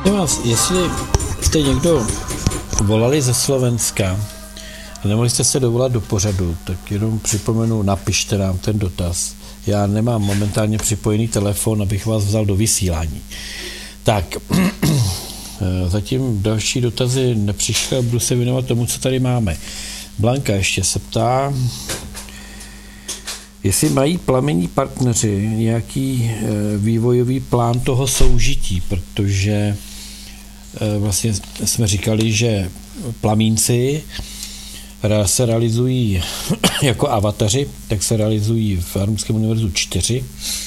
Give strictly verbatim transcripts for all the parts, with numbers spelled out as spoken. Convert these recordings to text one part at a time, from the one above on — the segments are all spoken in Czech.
Vás, jestli jste někdo volali ze Slovenska a nemohli jste se dovolat do pořadu, tak jenom připomenu, napište nám ten dotaz. Já nemám momentálně připojený telefon, abych vás vzal do vysílání. Tak, zatím další dotazy nepřišly, budu se věnovat tomu, co tady máme. Blanka ještě se ptá, jestli mají plamení partneři nějaký vývojový plán toho soužití, protože vlastně jsme říkali, že plamínci se realizují jako avataři, tak se realizují v Harmonském univerzu čtyři.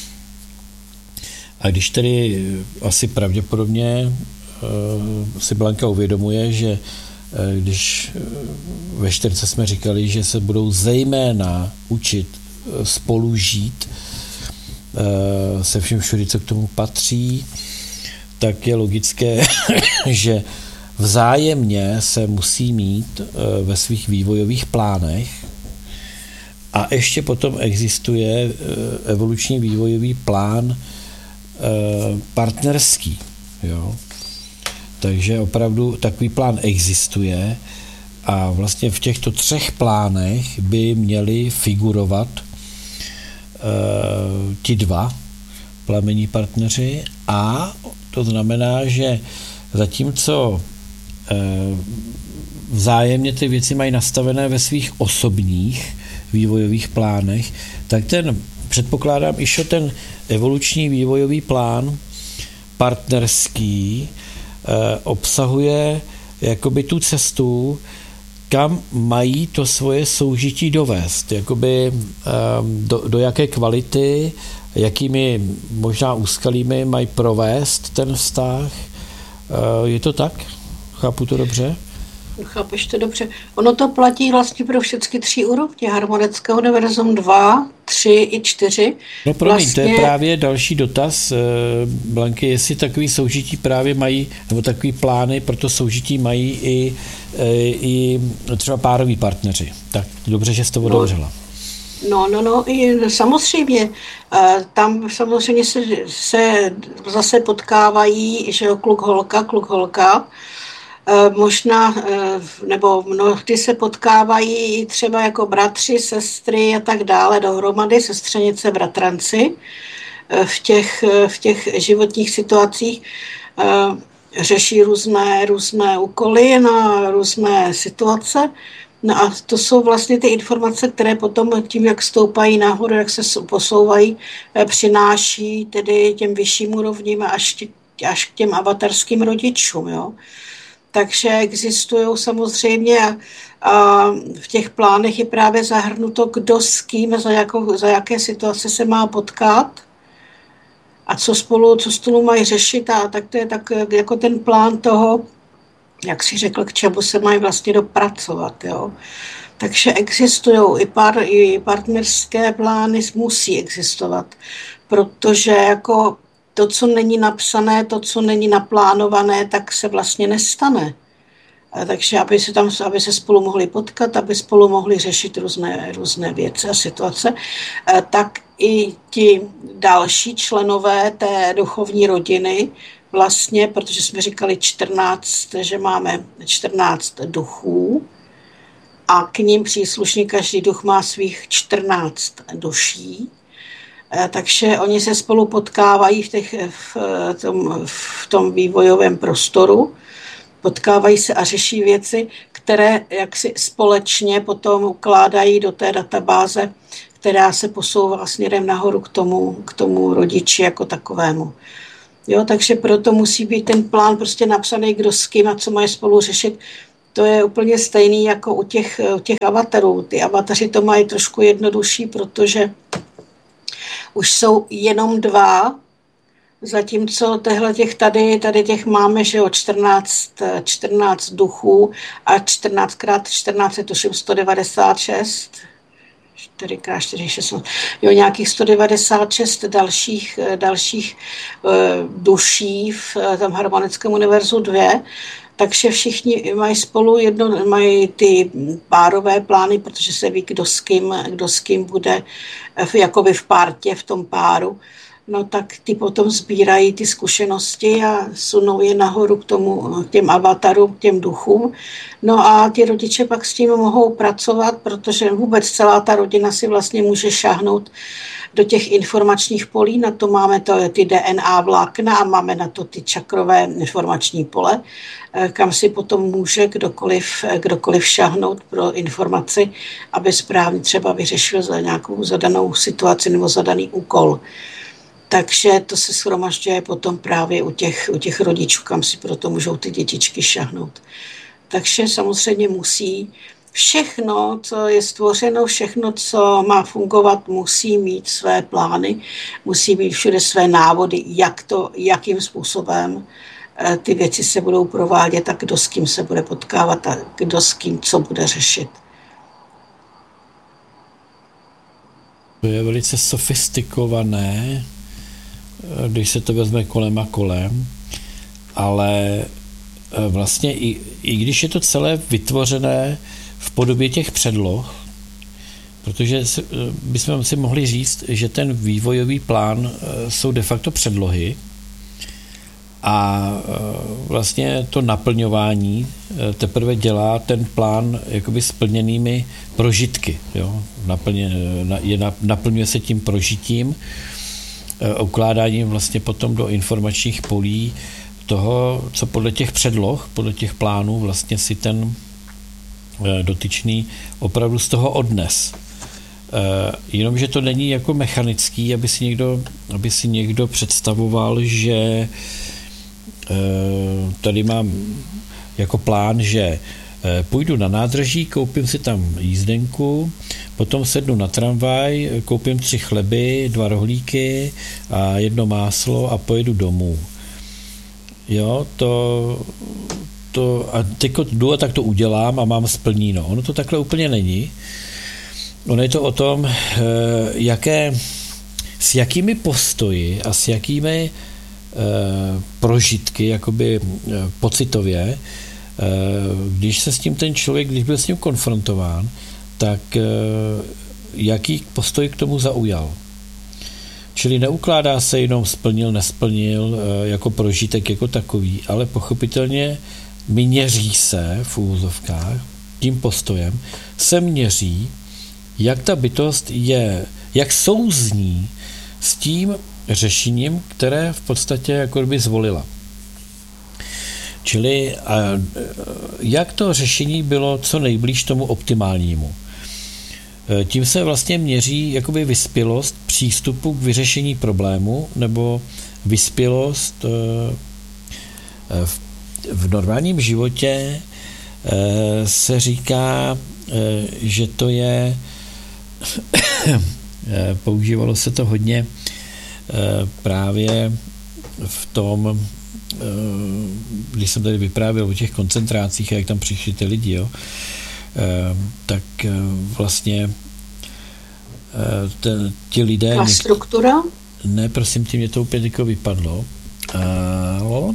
A když tedy asi pravděpodobně si Blanka uvědomuje, že když ve čtyřce jsme říkali, že se budou zejména učit spolu žít se všem všude, co k tomu patří, tak je logické, že vzájemně se musí mít ve svých vývojových plánech a ještě potom existuje evoluční vývojový plán partnerský. Jo? Takže opravdu takový plán existuje a vlastně v těchto třech plánech by měli figurovat ti dva plamení partneři a to znamená, že zatímco vzájemně ty věci mají nastavené ve svých osobních vývojových plánech, tak ten, předpokládám, ještě ten evoluční vývojový plán partnerský obsahuje jakoby tu cestu, kam mají to svoje soužití dovést, jakoby do, do jaké kvality, jakými možná úskalími mají provést ten vztah. Je to tak? Chápu to dobře? Chápeš to dobře. Ono to platí vlastně pro všechny tři úrovně. Harmonické univerzum dva, tři i čtyři. No promiň, vlastně... to je právě další dotaz, Blanky, jestli takový soužití právě mají, nebo takový plány pro to soužití mají i, i třeba pároví partneři. Tak dobře, že jsi to otevřela. No, no, no, i samozřejmě. Tam samozřejmě se, se zase potkávají, že jo, kluk, holka, kluk, holka. Možná, nebo mnohdy se potkávají třeba jako bratři, sestry a tak dále dohromady, sestřenice, bratranci v těch, v těch životních situacích. Řeší různé, různé úkoly na různé situace. No a to jsou vlastně ty informace, které potom tím, jak stoupají nahoru, jak se posouvají, přináší tedy těm vyšším úrovním až, až k těm avatarským rodičům, jo. Takže existují samozřejmě a, a v těch plánech je právě zahrnuto, kdo s kým, za, jakou, za jaké situace se má potkat a co spolu, co spolu mají řešit a tak to je tak jako ten plán toho, jak si řekl, k čemu se mají vlastně dopracovat. Jo. Takže existují i, par, i partnerské plány, musí existovat, protože jako to, co není napsané, to, co není naplánované, tak se vlastně nestane. Takže aby se tam, aby se spolu mohli potkat, aby spolu mohli řešit různé, různé věci a situace, tak i ti další členové té duchovní rodiny vlastně, protože jsme říkali čtrnáct, že máme čtrnáct duchů a k ním příslušně každý duch má svých čtrnáct duší. Takže oni se spolu potkávají v, těch, v, tom, v tom vývojovém prostoru, potkávají se a řeší věci, které jaksi společně potom ukládají do té databáze, která se posouvá směrem nahoru k tomu, k tomu rodiči jako takovému. Jo, takže proto musí být ten plán prostě napsaný, kdo s kým a co mají spolu řešit. To je úplně stejný jako u těch, u těch avatarů. Ty avataři to mají trošku jednodušší, protože už jsou jenom dva, zatímco tehle těch tady, tady těch máme, že jo, čtrnáct, čtrnáct duchů a čtrnáct krát čtrnáct je tuším sto devadesát šest, čtyři krát čtyři, šestnáct, jo, nějakých sto devadesát šest dalších, dalších uh, duší v tom harmonickém univerzu dva, takže všichni mají spolu jedno, mají ty párové plány, protože se ví, kdo s kým, kdo s kým bude v, jakoby v pártě, v tom páru. no tak ty potom sbírají ty zkušenosti a sunou je nahoru k tomu, k těm avatarům, k těm duchům. No a ty rodiče pak s tím mohou pracovat, protože vůbec celá ta rodina si vlastně může šáhnout do těch informačních polí, na to máme to, ty D N A vlákna a máme na to ty čakrové informační pole, kam si potom může kdokoliv, kdokoliv šáhnout pro informaci, aby správně třeba vyřešil za nějakou zadanou situaci nebo zadaný úkol. Takže to se shromažďuje potom právě u těch, u těch rodičů, kam si proto můžou ty dětičky šáhnout. Takže samozřejmě musí všechno, co je stvořeno, všechno, co má fungovat, musí mít své plány, musí mít všude své návody, jak to, jakým způsobem ty věci se budou provádět a kdo s kým se bude potkávat a kdo s kým co bude řešit. To je velice sofistikované, když se to vezme kolem a kolem, ale vlastně i, i když je to celé vytvořené v podobě těch předloh, protože bychom si mohli říct, že ten vývojový plán jsou de facto předlohy a vlastně to naplňování teprve dělá ten plán jakoby splněnými prožitky. Jo? Naplně, je, naplňuje se tím prožitím, ukládáním vlastně potom do informačních polí toho, co podle těch předloh, podle těch plánů vlastně si ten dotyčný opravdu z toho odnes. Jenomže to není jako mechanický, aby si někdo, aby si někdo představoval, že tady mám jako plán, že půjdu na nádraží, koupím si tam jízdenku, potom sednu na tramvaj, koupím tři chleby, dva rohlíky a jedno máslo a pojedu domů. Jo, to, to a teď jdu a tak to udělám a mám splněno. Ono to takhle úplně není. Ono je to o tom, jaké, s jakými postoji a s jakými prožitky, jakoby pocitově, když se s tím ten člověk, když byl s ním konfrontován, tak jaký postoj k tomu zaujal. Čili neukládá se jenom splnil, nesplnil jako prožitek jako takový, ale pochopitelně měří se v úvozovkách tím postojem, se měří, jak ta bytost je, jak souzní s tím řešením, které v podstatě jako by zvolila. Čili a, jak to řešení bylo co nejblíž tomu optimálnímu. Tím se vlastně měří jakoby vyspělost přístupu k vyřešení problému nebo vyspělost v, v normálním životě se říká, že to je používalo se to hodně právě v tom, když jsem tady vyprávěl o těch koncentrácích, jak tam přišli ty lidi, jo, tak vlastně ten, ti lidé... A struktura? Ne, prosím tě, mě to úplně jako vypadlo. Uh, uh,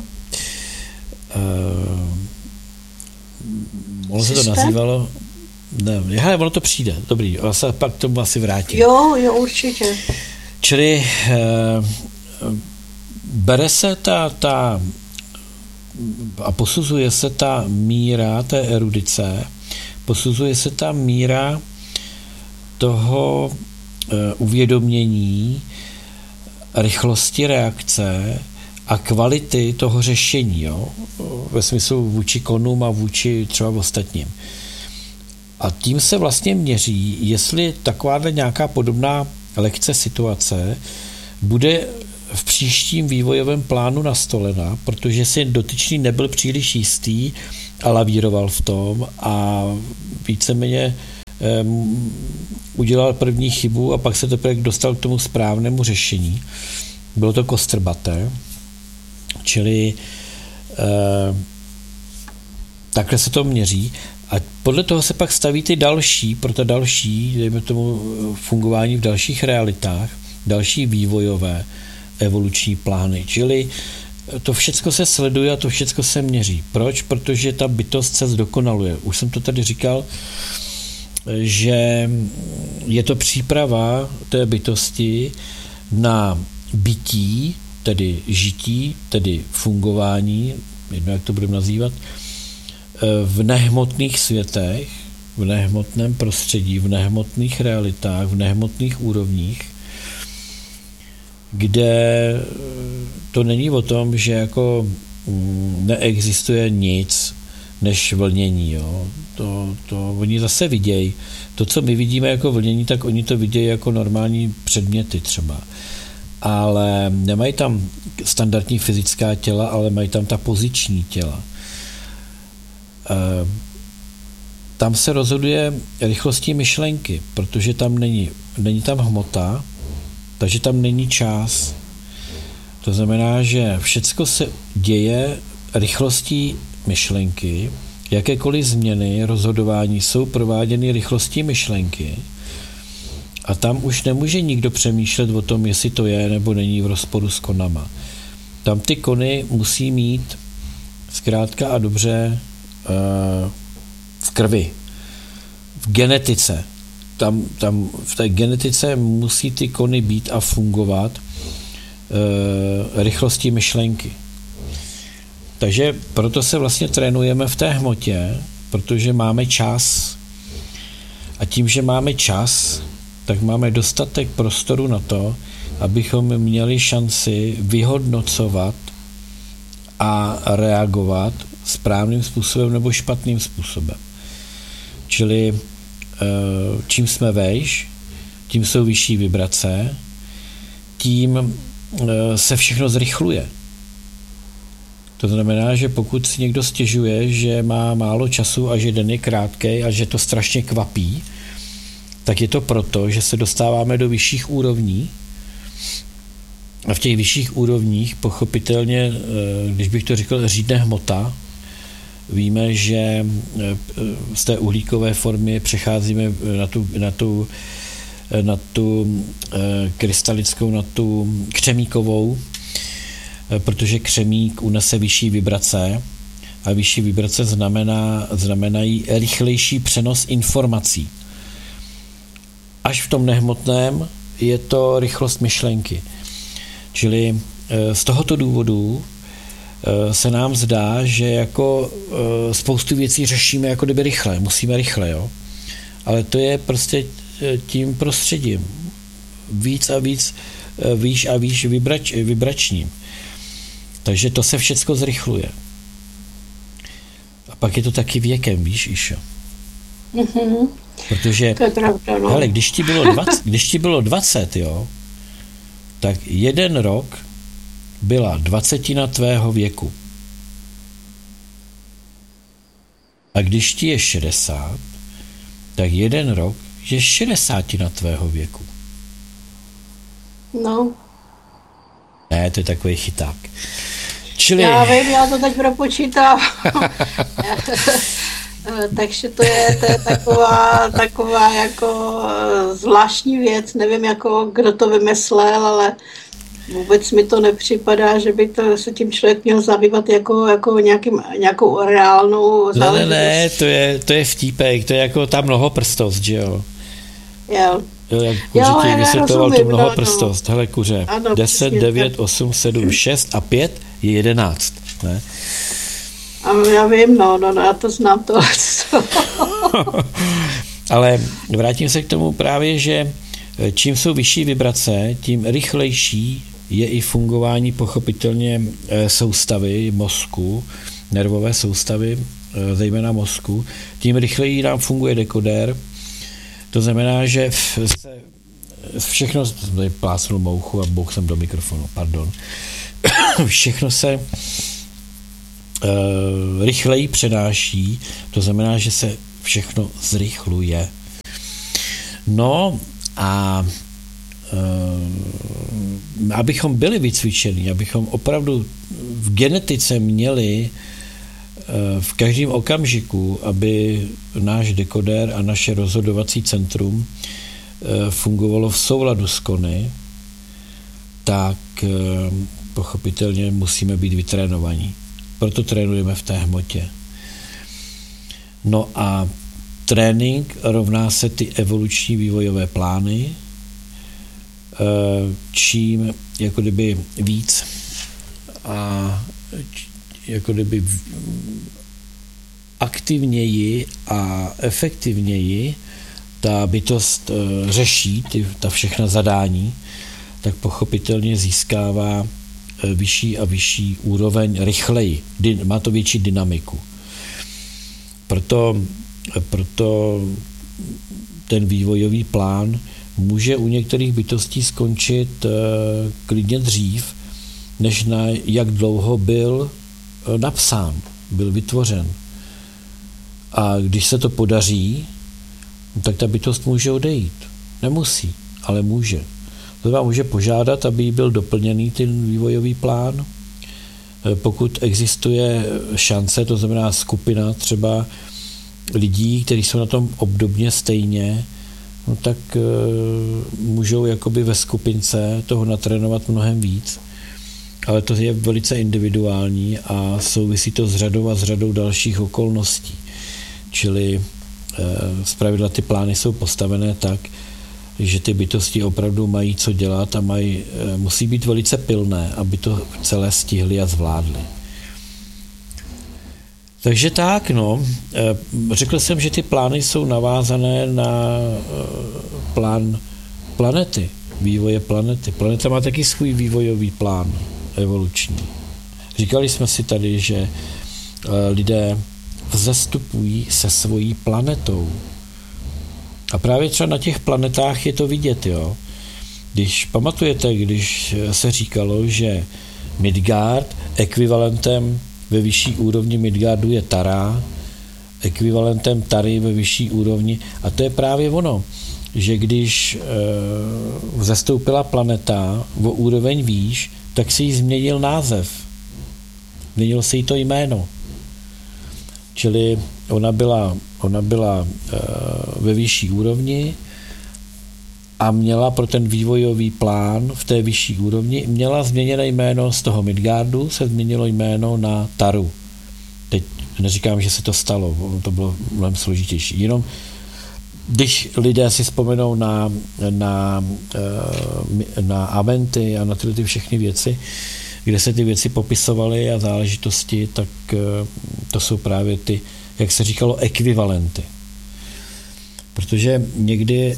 ono se to nazývalo... Ne, hele, ono to přijde, dobrý, já se pak k tomu asi vrátím. Jo, jo, určitě. Čili uh, bere se ta, ta a posuzuje se ta míra té erudice, posuzuje se ta míra toho uh, uvědomění, rychlosti reakce a kvality toho řešení, jo? Ve smyslu vůči konům a vůči třeba ostatním. A tím se vlastně měří, jestli takováhle nějaká podobná lekce situace bude v příštím vývojovém plánu nastolena, protože si dotyčný nebyl příliš jistý a lavíroval v tom a víceméně um, udělal první chybu a pak se teprve dostal k tomu správnému řešení. Bylo to kostrbaté, čili uh, takhle se to měří a podle toho se pak staví ty další, pro to další, dejme tomu fungování v dalších realitách, další vývojové evoluční plány, čili to všecko se sleduje a to všecko se měří. Proč? Protože ta bytost se zdokonaluje. Už jsem to tady říkal, že je to příprava té bytosti na bytí, tedy žití, tedy fungování, jedno jak to budeme nazývat, v nehmotných světech, v nehmotném prostředí, v nehmotných realitách, v nehmotných úrovních, kde to není o tom, že jako neexistuje nic než vlnění. Jo. To, to oni zase vidějí. To, co my vidíme jako vlnění, tak oni to vidějí jako normální předměty třeba. Ale nemají tam standardní fyzická těla, ale mají tam ta poziční těla. E, tam se rozhoduje rychlostí myšlenky, protože tam není, není tam hmota, takže tam není čas. To znamená, že všecko se děje rychlostí myšlenky, jakékoliv změny, rozhodování jsou prováděny rychlostí myšlenky a tam už nemůže nikdo přemýšlet o tom, jestli to je nebo není v rozporu s konama. Tam ty kony musí mít zkrátka a dobře v krvi, v genetice. Tam, tam v té genetice musí ty kony být a fungovat e, rychlostí myšlenky. Takže proto se vlastně trénujeme v té hmotě, protože máme čas. A tím, že máme čas, tak máme dostatek prostoru na to, abychom měli šanci vyhodnocovat a reagovat správným způsobem nebo špatným způsobem. Čili čím jsme vejš, tím jsou vyšší vibrace, tím se všechno zrychluje. To znamená, že pokud si někdo stěžuje, že má málo času a že den je krátký a že to strašně kvapí, tak je to proto, že se dostáváme do vyšších úrovní a v těch vyšších úrovních pochopitelně, když bych to řekl, řídne hmota. Víme, že z té uhlíkové formy přecházíme na tu, na tu, na tu krystalickou, na tu křemíkovou, protože křemík unese vyšší vibrace a vyšší vibrace znamená, znamenají rychlejší přenos informací. Až v tom nehmotném je to rychlost myšlenky. Čili z tohoto důvodu se nám zdá, že jako spoustu věcí řešíme jako kdyby rychle, musíme rychle, jo. Ale to je prostě tím prostředím. Víc a víc, výš a výš vibrač, vibračním. Takže to se všecko zrychluje. A pak je to taky věkem, víš, Išo. Mm-hmm. Protože, to je pravda, no. hele, když ti bylo dvacet, když ti bylo dvacet, jo, tak jeden rok byla dvacetina tvého věku. A když ti je šedesát, tak jeden rok je šedesátina tvého věku. No. Ne, to je takový chyták. Čili... Já vím, já to teď propočítám. Takže to je, to je taková, taková jako zvláštní věc. Nevím, jako, kdo to vymyslel, ale vůbec mi to nepřipadá, že by to se tím člověk měl zabývat jako, jako nějakým, nějakou reálnou záležitost. Ne, ne, ne, to je, to je vtípek, to je jako ta mnohoprstost, že jo? Jo. Jo, jak kuře jo, ti vysvětloval tu mnohoprstost. No, no. Hele, kuře, ano, deset, devět, osm, sedm, šest a pět je jedenáct, ne? A já vím, no, no, no, já to znám to. Ale vrátím se k tomu právě, že čím jsou vyšší vibrace, tím rychlejší je i fungování pochopitelně soustavy mozku, nervové soustavy, zejména mozku, tím rychleji nám funguje dekoder. To znamená, že se všechno, tady plásnul mouchu a bouch jsem do mikrofonu, pardon, všechno se uh, rychleji přenáší, to znamená, že se všechno zrychluje. No a uh, abychom byli vycvičeni, abychom opravdu v genetice měli uh, v každém okamžiku, aby náš dekoder a naše rozhodovací centrum uh, fungovalo v souladu s kony, tak uh, pochopitelně musíme být vytrénovaní. Proto trénujeme v té hmotě. No a trénink rovná se ty evoluční vývojové plány, čím jako kdyby víc a jako kdyby aktivněji a efektivněji ta bytost řeší ty, ta všechna zadání, tak pochopitelně získává vyšší a vyšší úroveň rychleji. Má to větší dynamiku. Proto, proto ten vývojový plán může u některých bytostí skončit klidně dřív, než na jak dlouho byl napsán, byl vytvořen. A když se to podaří, tak ta bytost může odejít. Nemusí, ale může. To vám může požádat, aby jí byl doplněný ten vývojový plán. Pokud existuje šance, to znamená skupina třeba lidí, kteří jsou na tom obdobně stejně, no tak e, můžou jakoby ve skupince toho natrénovat mnohem víc. Ale to je velice individuální a souvisí to s řadou a s řadou dalších okolností. Čili e, zpravidla ty plány jsou postavené tak, že ty bytosti opravdu mají co dělat a mají, e, musí být velice pilné, aby to celé stihli a zvládli. Takže tak, no, e, řekl jsem, že ty plány jsou navázané na e, plán planety, vývoje planety. Planeta má taky svůj vývojový plán evoluční. Říkali jsme si tady, že e, lidé vzestupují se svojí planetou. A právě třeba na těch planetách je to vidět, jo. Když pamatujete, když se říkalo, že Midgard ekvivalentem ve vyšší úrovni Midgardu je Tara, ekvivalentem Tary ve vyšší úrovni, a to je právě ono, že když e, vzestoupila planeta o úroveň výš, tak si jí změnil název. Změnilo se jí to jméno. Čili ona byla, ona byla e, ve vyšší úrovni a měla pro ten vývojový plán v té vyšší úrovni, měla změněné jméno z toho Midgardu, se změnilo jméno na Taru. Teď neříkám, že se to stalo, to bylo mnohem složitější. Jenom když lidé si vzpomenou na, na, na Aventy a na tyhle ty všechny věci, kde se ty věci popisovaly a záležitosti, tak to jsou právě ty, jak se říkalo, ekvivalenty. Protože někdy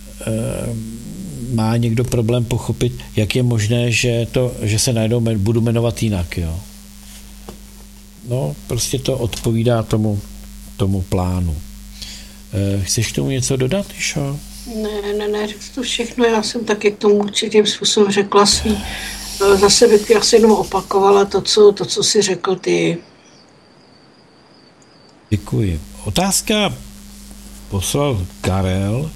má někdo problém pochopit, jak je možné, že, to, že se najednou budu jmenovat jinak. Jo. No, prostě to odpovídá tomu, tomu plánu. Chceš k tomu něco dodat, Išo? Ne, ne, ne, řekl to všechno, já jsem taky k tomu určitým způsobem řekla svý. Zase bych asi jenom opakovala to, co, to, co jsi řekl ty. Děkuji. Otázka poslal Karel.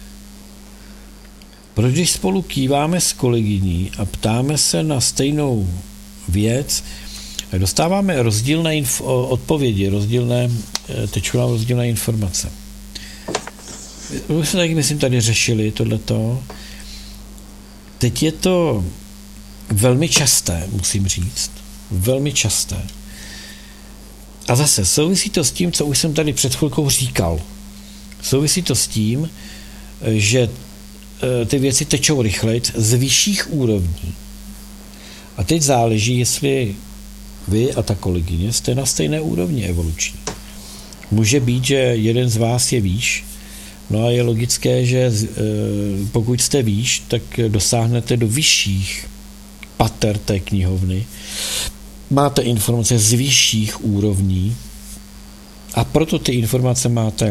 Proč když spolu kýváme s kolegyní a ptáme se na stejnou věc, dostáváme rozdílné inf- odpovědi, rozdílné, tečku nám rozdílné informace. Už jsme taky, myslím, tady řešili tohleto. Teď je to velmi časté, musím říct. Velmi časté. A zase souvisí to s tím, co už jsem tady před chvilkou říkal. Souvisí to s tím, že ty věci tečou rychleji z vyšších úrovní. A teď záleží, jestli vy a ta kolegyně jste na stejné úrovni evoluční. Může být, že jeden z vás je výš, no a je logické, že pokud jste výš, tak dosáhnete do vyšších pater té knihovny. Máte informace z vyšších úrovní a proto ty informace máte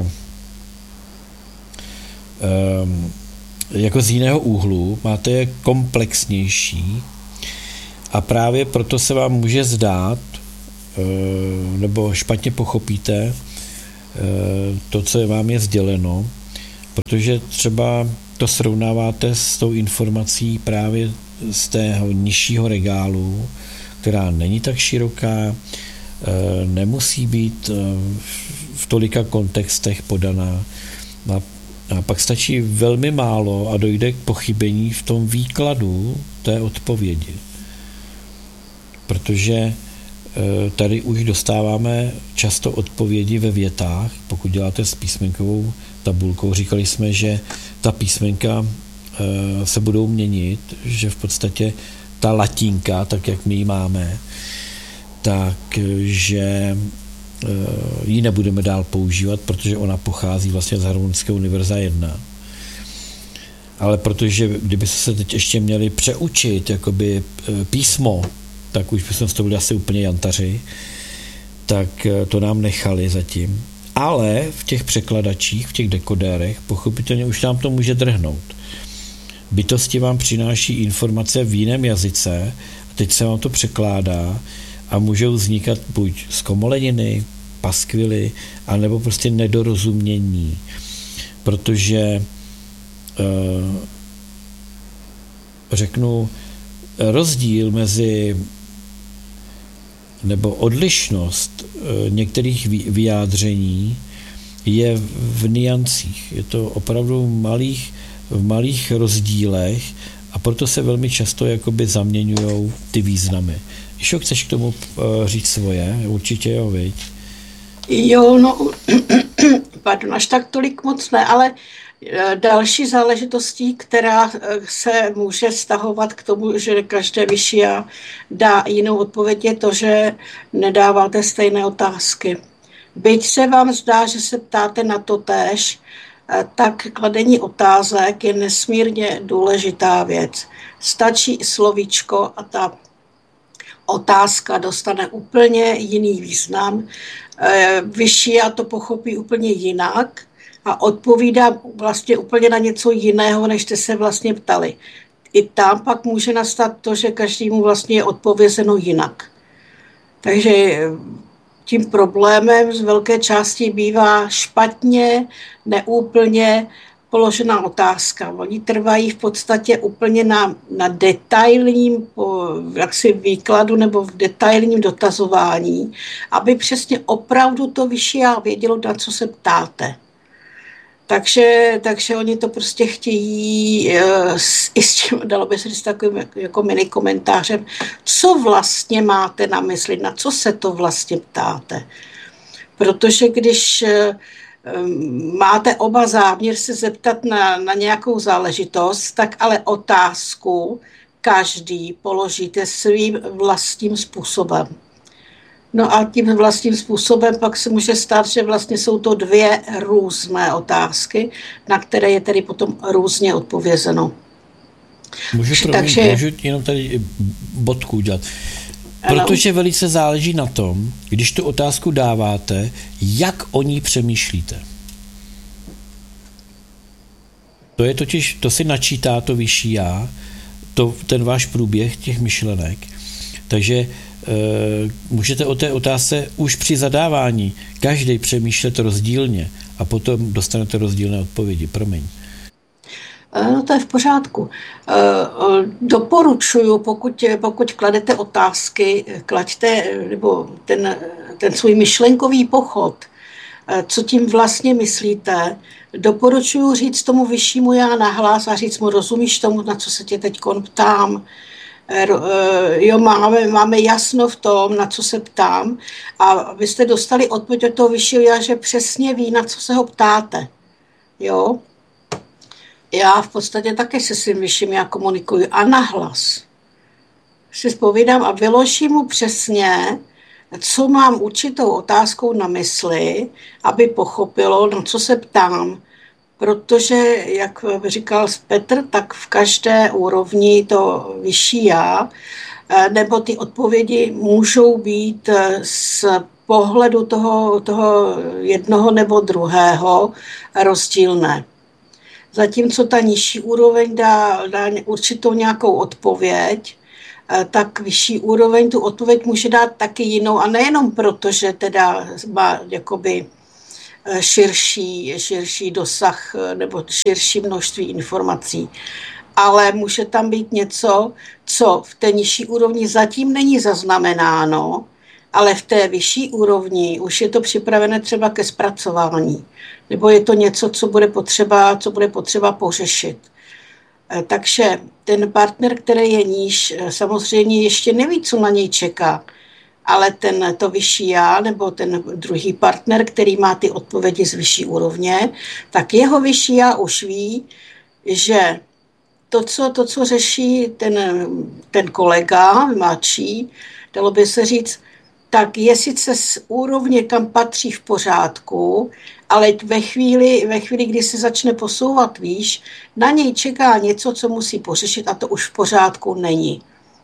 um, jako z jiného úhlu, máte je komplexnější a právě proto se vám může zdát, nebo špatně pochopíte to, co vám je sděleno, protože třeba to srovnáváte s tou informací právě z tého nižšího regálu, která není tak široká, nemusí být v tolika kontextech podaná. A pak stačí velmi málo a dojde k pochybení v tom výkladu té odpovědi. Protože tady už dostáváme často odpovědi ve větách, pokud děláte s písmenkovou tabulkou. Říkali jsme, že ta písmenka se budou měnit, že v podstatě ta latínka, tak jak my ji máme, takže ji nebudeme dál používat, protože ona pochází vlastně z harmonického univerza jedna. Ale protože kdyby se teď ještě měli přeučit jakoby písmo, tak už bychom z toho byli asi úplně jantaři, tak to nám nechali zatím. Ale v těch překladačích, v těch dekodérech, pochopitelně už nám to může drhnout. Bytosti vám přináší informace v jiném jazyce, a teď se vám to překládá a můžou vznikat buď zkomoleniny, paskvily, anebo prostě nedorozumění. Protože řeknu, rozdíl mezi nebo odlišnost některých vyjádření je v niancích. Je to opravdu malých, v malých rozdílech a proto se velmi často jakoby zaměňují ty významy. Ještě chceš k tomu říct svoje? Určitě jo, viď? Jo, no, pardon, až tak tolik moc ne, ale další záležitostí, která se může vztahovat k tomu, že každé vyšší já dá jinou odpověď, je to, že nedáváte stejné otázky. Byť se vám zdá, že se ptáte na to též, tak kladení otázek je nesmírně důležitá věc. Stačí slovíčko a ta otázka dostane úplně jiný význam. Vyšší já to pochopí úplně jinak a odpovídá vlastně úplně na něco jiného, než jste se vlastně ptali. I tam pak může nastat to, že každému vlastně je odpovězeno jinak. Takže tím problémem z velké části bývá špatně, neúplně položená otázka. Oni trvají v podstatě úplně na, na detailním jaksi výkladu nebo v detailním dotazování, aby přesně opravdu to vyšší já vědělo, na co se ptáte. Takže, takže oni to prostě chtějí i s tím, dalo by se říct takovým jako mini komentářem, co vlastně máte na mysli, na co se to vlastně ptáte. Protože když máte oba záměr se zeptat na, na nějakou záležitost, tak ale otázku každý položíte svým vlastním způsobem. No a tím vlastním způsobem pak se může stát, že vlastně jsou to dvě různé otázky, na které je tedy potom různě odpovězeno. Můžu, promiň, Takže... můžu jenom tady bodku udělat. Protože velice záleží na tom, když tu otázku dáváte, jak o ní přemýšlíte. To je totiž, to si načítá to vyšší já, to, ten váš průběh těch myšlenek. Takže e, můžete o té otázce už při zadávání každý přemýšlet rozdílně a potom dostanete rozdílné odpovědi. Promiň. No to je v pořádku. Doporučuju, pokud, pokud kladete otázky, klaďte nebo ten, ten svůj myšlenkový pochod, co tím vlastně myslíte, doporučuju říct tomu vyššímu já nahlas a říct mu, rozumíš tomu, na co se tě teď ptám. Jo, máme, máme jasno v tom, na co se ptám a vy jste dostali odpověď od toho vyššího já, že přesně ví, na co se ho ptáte. Jo? Já v podstatě taky se svým vyšším já komunikuju a nahlas si zpovídám a vyložím mu přesně, co mám určitou otázkou na mysli, aby pochopilo, na co se ptám. Protože, jak říkal Petr, tak v každé úrovni to vyšší já, nebo ty odpovědi můžou být z pohledu toho, toho jednoho nebo druhého rozdílné. Zatímco ta nižší úroveň dá, dá určitou nějakou odpověď, tak vyšší úroveň tu odpověď může dát taky jinou a nejenom proto, že teda má jakoby širší, širší dosah nebo širší množství informací, ale může tam být něco, co v té nižší úrovni zatím není zaznamenáno, ale v té vyšší úrovni už je to připravené třeba ke zpracování, nebo je to něco, co bude potřeba, co bude potřeba pořešit. Takže ten partner, který je níž, samozřejmě ještě neví, co na něj čeká, ale ten, to vyšší já, nebo ten druhý partner, který má ty odpovědi z vyšší úrovně, tak jeho vyšší já už ví, že to, co, to, co řeší ten, ten kolega mladší, dalo by se říct, tak je sice z úrovně, kam patří, v pořádku, ale ve chvíli, ve chvíli, kdy se začne posouvat výš, na něj čeká něco, co musí pořešit a to už v pořádku není.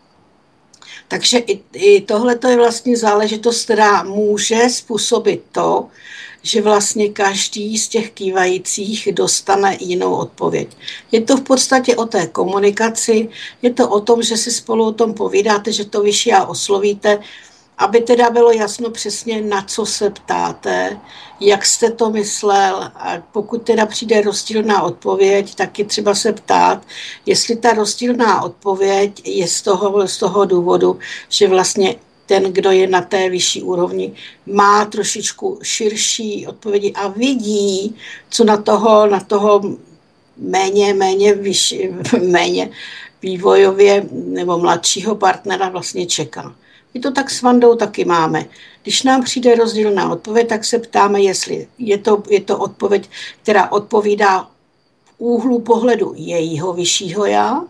Takže i, i tohle je vlastně záležitost, která může způsobit to, že vlastně každý z těch kývajících dostane jinou odpověď. Je to v podstatě o té komunikaci, je to o tom, že si spolu o tom povídáte, že to vyšší a oslovíte, aby teda bylo jasno přesně, na co se ptáte, jak jste to myslel, a pokud teda přijde rozdílná odpověď, tak je třeba se ptát, jestli ta rozdílná odpověď je z toho, z toho důvodu, že vlastně ten, kdo je na té vyšší úrovni, má trošičku širší odpovědi a vidí, co na toho, na toho méně, méně, vyšší, méně vývojově nebo mladšího partnera vlastně čeká. My to tak s Vandou taky máme. Když nám přijde rozdílná odpověď, tak se ptáme, jestli je to, je to odpověď, která odpovídá v úhlu pohledu jejího vyššího já,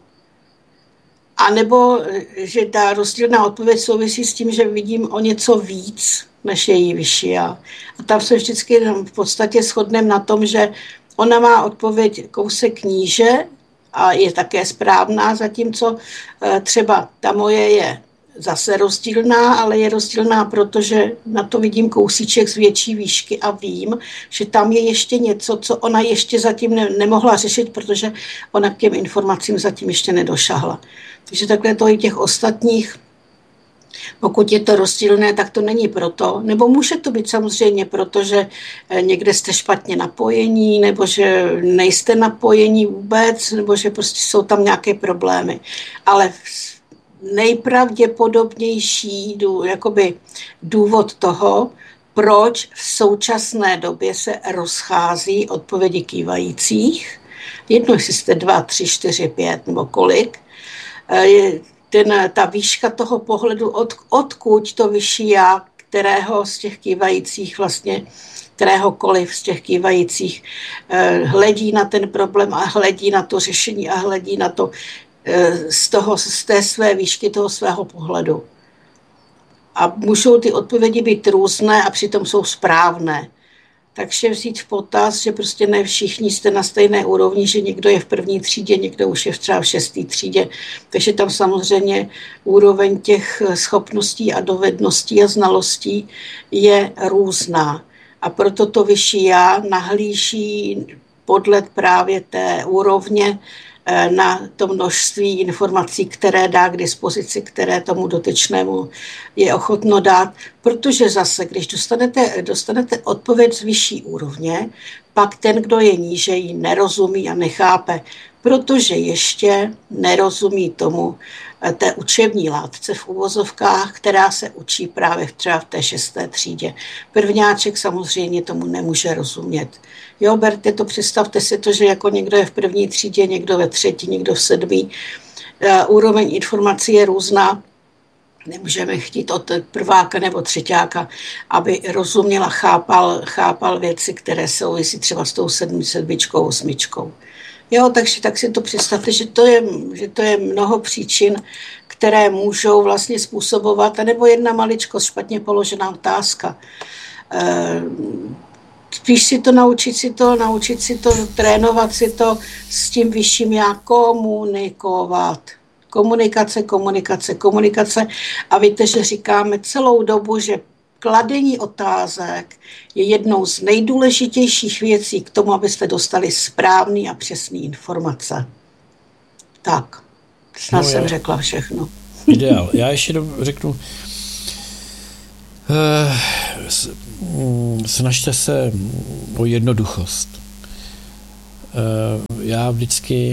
anebo že ta rozdílná odpověď souvisí s tím, že vidím o něco víc než její vyšší já. A tam se vždycky v podstatě shodneme na tom, že ona má odpověď kousek níže a je také správná, zatímco třeba ta moje je zase rozdílná, ale je rozdílná, protože na to vidím kousíček z větší výšky a vím, že tam je ještě něco, co ona ještě zatím ne- nemohla řešit, protože ona k těm informacím zatím ještě nedošahla. Takže takhle to i těch ostatních, pokud je to rozdílné, tak to není proto, nebo může to být samozřejmě proto, že někde jste špatně napojení, nebo že nejste napojení vůbec, nebo že prostě jsou tam nějaké problémy. Ale nejpravděpodobnější jakoby důvod toho, proč v současné době se rozchází odpovědi kývajících, jedno, jestli jste dva, tři, čtyři, pět nebo kolik, ten, ta výška toho pohledu, od, odkud to vyšší já, kterého z těch kývajících vlastně, kteréhokoliv z těch kývajících hledí na ten problém a hledí na to řešení a hledí na to, z, toho, z té své výšky, toho svého pohledu. A můžou ty odpovědi být různé a přitom jsou správné. Takže vzít v potaz, že prostě ne všichni jste na stejné úrovni, že někdo je v první třídě, někdo už je třeba v šesté třídě. Takže tam samozřejmě úroveň těch schopností a dovedností a znalostí je různá. A proto to vyšší já nahlíží podle právě té úrovně na to množství informací, které dá k dispozici, které tomu dotyčnému je ochotno dát, protože zase, když dostanete, dostanete odpověď z vyšší úrovně, pak ten, kdo je níže, ji nerozumí a nechápe, protože ještě nerozumí tomu té učební látce v uvozovkách, která se učí právě třeba v té šesté třídě. Prvňáček samozřejmě tomu nemůže rozumět. Jo, berte to, představte si to, že jako někdo je v první třídě, někdo ve třetí, někdo v sedmý. Úroveň informací je různá. Nemůžeme chtít od prváka nebo třeťáka, aby rozuměl a chápal, chápal věci, které souvisí třeba s tou sedmi, sedmičkou, osmičkou. Jo, takže tak si to představte, že to je, že to je mnoho příčin, které můžou vlastně způsobovat, anebo jedna maličko špatně položená otázka. E, spíš si to naučit si to, naučit si to, trénovat si to s tím vyšším já, komunikovat. Komunikace, komunikace, komunikace. A víte, že říkáme celou dobu, že kladení otázek je jednou z nejdůležitějších věcí k tomu, abyste dostali správný a přesný informace. Tak, snad no, jsem řekla všechno. Ideál. Já ještě řeknu, snažte se o jednoduchost. Já vždycky,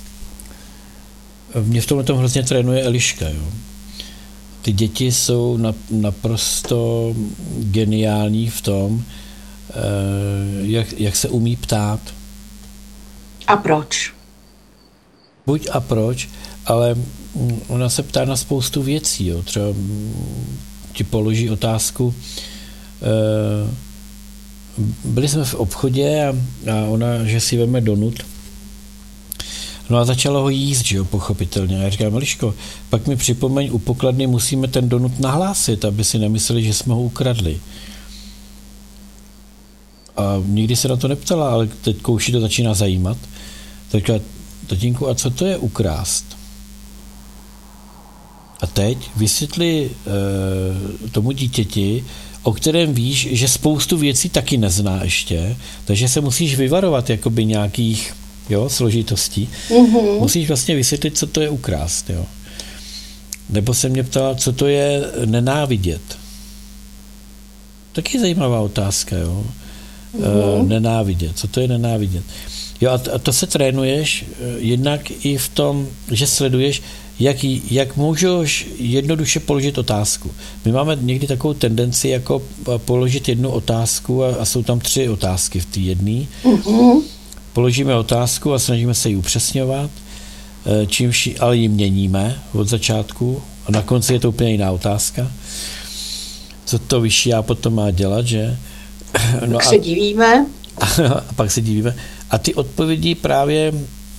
mě v tomhle tom hrozně trénuje Eliška, jo. Ty děti jsou naprosto geniální v tom, jak, jak se umí ptát. A proč? Buď a proč, ale ona se ptá na spoustu věcí. Jo. Třeba ti položí otázku. Byli jsme v obchodě a, a ona, že si veme donut. No a začalo ho jíst, že jo, pochopitelně. A já říkám, Eliško, pak mi připomeň, u pokladny musíme ten donut nahlásit, aby si nemysleli, že jsme ho ukradli. A nikdy se na to neptala, ale teď kouši to začíná zajímat. Tak říká, tatínku, a co to je ukrást? A teď vysvětli e, tomu dítěti, o kterém víš, že spoustu věcí taky nezná ještě, takže se musíš vyvarovat jakoby nějakých jo, složitostí. Mm-hmm. Musíš vlastně vysvětlit, co to je ukrást. Jo. Nebo se mě ptala, co to je nenávidět. Taky zajímavá otázka. Jo. Mm-hmm. E, nenávidět. Co to je nenávidět? Jo, a, t- a to se trénuješ jednak i v tom, že sleduješ, jak, jak můžeš jednoduše položit otázku. My máme někdy takovou tendenci jako položit jednu otázku a, a jsou tam tři otázky v té jedné. Uh-huh. Položíme otázku a snažíme se ji upřesňovat, čímž ale ji měníme od začátku a na konci je to úplně jiná otázka. Co to vyšší já potom má dělat, že? No pak a, se divíme. A pak se divíme. A ty odpovědi právě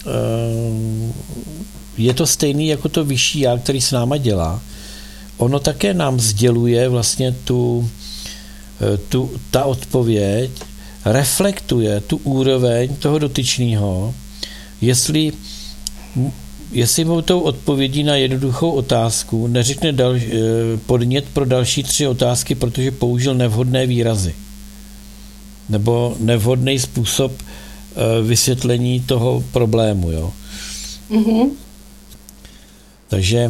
je to stejný jako to vyšší já, který s náma dělá. Ono také nám sděluje vlastně tu, tu ta odpověď, reflektuje tu úroveň toho dotyčného, jestli, jestli mu tou odpovědí na jednoduchou otázku neřekne dal, podnět pro další tři otázky, protože použil nevhodné výrazy. Nebo nevhodný způsob vysvětlení toho problému. Jo. Mm-hmm. Takže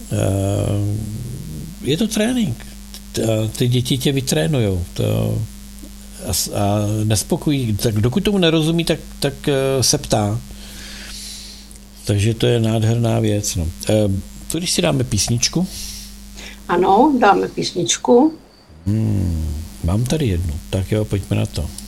je to trénink. Ty děti tě vytrénujou. To a nespokojí. Tak dokud tomu nerozumí, tak, tak se ptá. Takže to je nádherná věc. No. To když si dáme písničku? Ano, dáme písničku. Hmm, mám tady jednu. Tak jo, pojďme na to.